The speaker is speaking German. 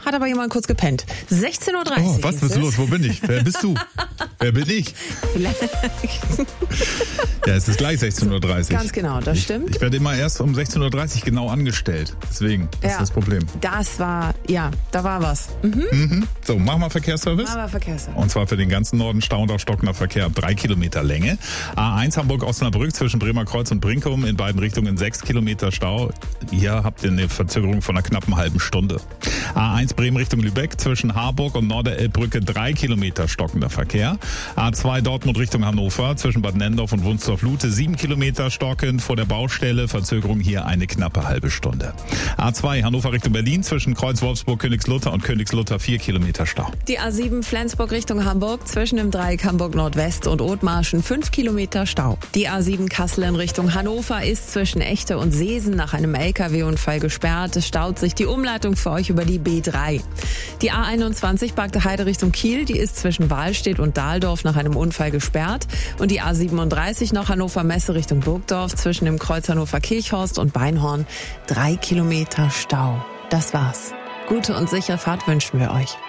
hat aber jemand kurz gepennt. 16:30 Uhr. Oh, was ist los? Wo bin ich? Wer bist du? Wer bin ich? Ja, es ist gleich 16:30 Uhr. Ganz genau, das stimmt. Ich werde immer erst um 16:30 Uhr genau angestellt. Deswegen, das ist das Problem. Das war, da war was. So, machen wir Verkehrsservice. Und zwar für den ganzen Norden Stau und auch stockender Verkehr ab 3 Kilometer Länge. A1 Hamburg-Osnabrück zwischen Bremer Kreuz und Brinkum in beiden Richtungen 6 Kilometer Stau. Hier habt ihr eine Verzögerung von einer knappen halben Stunde. A1 Bremen Richtung Lübeck zwischen Harburg und Norderelbbrücke 3 Kilometer stockender Verkehr. A2 Dortmund Richtung Hannover zwischen Bad Nendorf und Wunstorf-Lute 7 Kilometer stockend vor der Baustelle. Verzögerung hier eine knappe halbe Stunde. A2 Hannover Richtung Berlin zwischen Kreuz Wolfsburg, Königslutter und Königslutter 4 Kilometer Stau. Die A7 Flensburg Richtung Hamburg zwischen dem Dreieck Hamburg Nordwest und Othmarschen 5 Kilometer Stau. Die A7 Kassel in Richtung Hannover ist zwischen Echte und Seesen nach einem LKW-Unfall gesperrt. Es staut sich die Umleitung für euch über die B3. Die A21 Bagde Heide Richtung Kiel, die ist zwischen Wahlstedt und Dahldorf nach einem Unfall gesperrt. Und die A37 noch Hannover Messe Richtung Burgdorf zwischen dem Kreuz Hannover Kirchhorst und Beinhorn 3 Kilometer Stau. Das war's. Gute und sichere Fahrt wünschen wir euch.